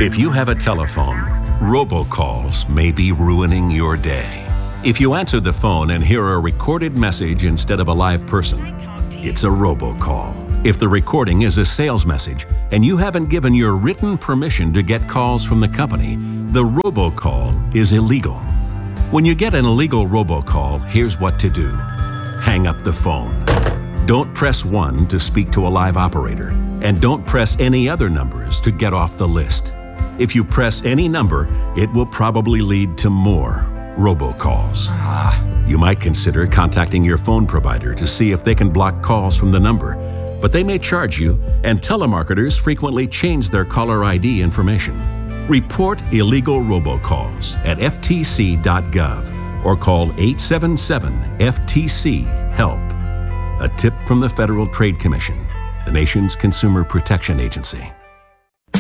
If you have a telephone, robocalls may be ruining your day. If you answer the phone and hear a recorded message instead of a live person, it's a robocall. If the recording is a sales message and you haven't given your written permission to get calls from the company, the robocall is illegal. When you get an illegal robocall, here's what to do. Hang up the phone. Don't press 1 to speak to a live operator, and don't press any other numbers to get off the list. If you press any number, it will probably lead to more robocalls. You might consider contacting your phone provider to see if they can block calls from the number, but they may charge you, and telemarketers frequently change their caller ID information. Report illegal robocalls at ftc.gov or call 877-FTC-HELP. A tip from the Federal Trade Commission, the nation's consumer protection agency.